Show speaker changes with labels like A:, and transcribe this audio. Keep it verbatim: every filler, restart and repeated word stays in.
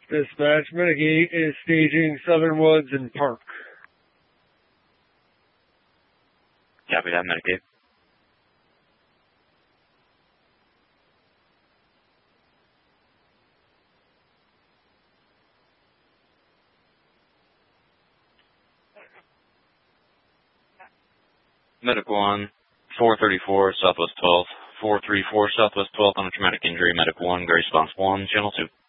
A: Dispatch, Medic eight is staging Southern Woods and Park.
B: Copy that, Medic eight. Medic one, four thirty-four, Southwest twelfth. four thirty-four, Southwest twelfth on a traumatic injury. Medic one, Grace Response one, Channel two.